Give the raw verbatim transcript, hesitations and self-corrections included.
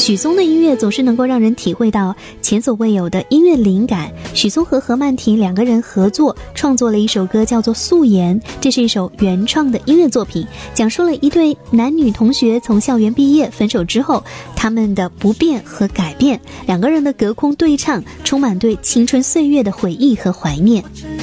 许嵩的音乐总是能够让人体会到前所未有的音乐灵感。许嵩和何曼婷两个人合作创作了一首歌叫做《素颜》，这是一首原创的音乐作品，讲述了一对男女同学从校园毕业分手之后他们的不变和改变，两个人的隔空对唱充满对青春岁月的回忆和怀念。